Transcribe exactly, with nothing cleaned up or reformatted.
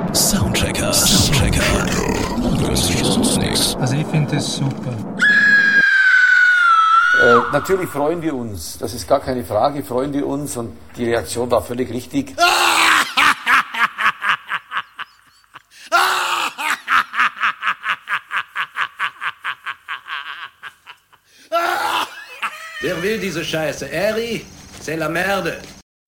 Soundchecker. Soundchecker. Das ist sonst nichts. Also ich finde das super. Äh, natürlich freuen wir uns, das ist gar keine Frage, freuen wir uns und die Reaktion war völlig richtig. Wer will diese Scheiße? Eri, c'est la merde.